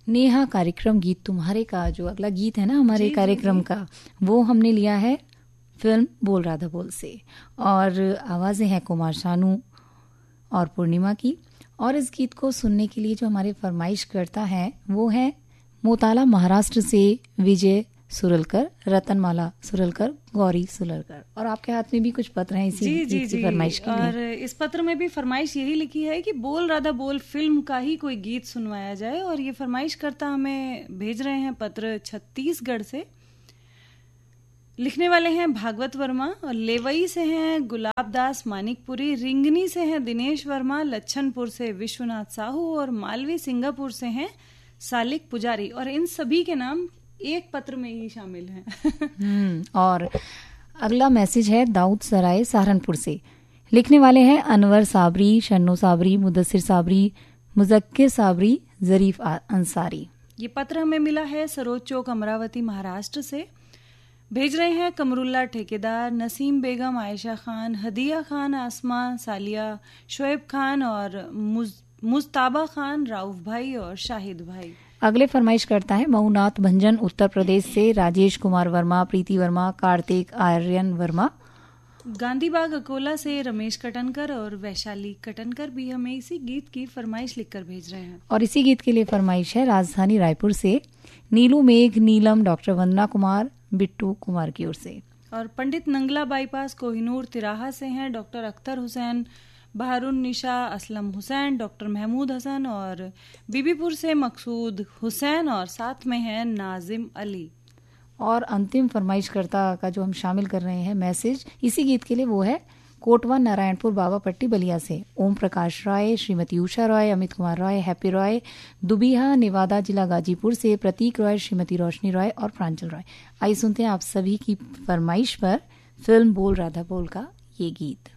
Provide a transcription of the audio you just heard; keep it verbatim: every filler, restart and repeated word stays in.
नेहा कार्यक्रम गीत तुम्हारे का जो अगला गीत है ना हमारे कार्यक्रम का, वो हमने लिया है फिल्म बोल राधा बोल से, और आवाजें हैं कुमार शानू और पूर्णिमा की। और इस गीत को सुनने के लिए जो हमारे फरमाइश करता है वो है मोताला महाराष्ट्र से विजय सुरलकर, रतनमाला सुरलकर, गौरी सुरलकर। और आपके हाथ में भी कुछ पत्र हैं इसी जी, गीत जी, की जी, फरमाइश के लिए। और इस पत्र में भी फरमाइश यही लिखी है कि बोल राधा बोल फिल्म का ही कोई गीत सुनवाया जाए। और ये फरमाइश करता हमें भेज रहे हैं पत्र छत्तीसगढ़ से। लिखने वाले हैं भागवत वर्मा, और लेवई से हैं गुलाब दास मानिकपुरी, रिंगनी से हैं दिनेश वर्मा, लच्छनपुर से विश्वनाथ साहू, और मालवी सिंगापुर से हैं सालिक पुजारी। और इन सभी के नाम एक पत्र में ही शामिल हैं। हम्म और अगला मैसेज है दाऊद सराय सहारनपुर से। लिखने वाले हैं अनवर साबरी, शन्नो साबरी, मुदस्सिर साबरी, मुजक्किर साबरी, जरीफ अंसारी। ये पत्र हमें मिला है सरोज चौक अमरावती महाराष्ट्र से। भेज रहे हैं कमरुल्ला ठेकेदार, नसीम बेगम, आयशा खान, हदिया खान, आसमा, सालिया, शोएब खान और मुज, मुजताबा खान, राउफ भाई और शाहिद भाई। अगले फरमाइश करता है मऊनाथ भंजन उत्तर प्रदेश से राजेश कुमार वर्मा, प्रीति वर्मा, कार्तिक आर्यन वर्मा। गांधीबाग अकोला से रमेश कटनकर और वैशाली कटनकर भी हमें इसी गीत की फरमाइश लिखकर भेज रहे हैं। और इसी गीत के लिए फरमाइश है राजधानी रायपुर से नीलू मेघ, नीलम, डॉक्टर वंदना कुमार, बिट्टू कुमार की ओर से। और पंडित नंगला बाईपास कोहिनूर तिराहा से हैं डॉक्टर अख्तर हुसैन, बहारुन निशा, असलम हुसैन, डॉक्टर महमूद हसन, और बीबीपुर से मकसूद हुसैन, और साथ में है नाजिम अली। और अंतिम फरमाइशकर्ता का जो हम शामिल कर रहे हैं मैसेज इसी गीत के लिए, वो है कोटवा नारायणपुर बाबा पट्टी बलिया से ओम प्रकाश रॉय, श्रीमती उषा रॉय, अमित कुमार रॉय, हैप्पी रॉय, दुबिहा नेवादा जिला गाजीपुर से प्रतीक रॉय, श्रीमती रोशनी रॉय और प्रांजल रॉय। आइए सुनते हैं आप सभी की फरमाइश पर फिल्म बोल राधा बोल का ये गीत।